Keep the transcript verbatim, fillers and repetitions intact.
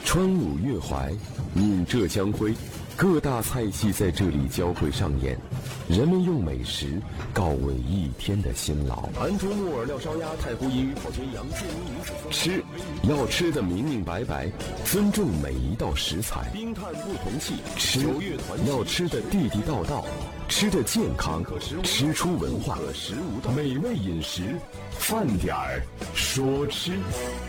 川鲁粤淮，闽浙江徽，各大菜系在这里交汇上演，人们用美食告慰一天的辛劳。 安州木耳料烧鸭，太湖银鱼泡全羊，建宁鱼子烧吃要吃得明明白白，尊重每一道食材。 冰炭不同气， 吃要吃得地地道道，吃得健康，吃出文化。美味饮食，饭点儿说吃。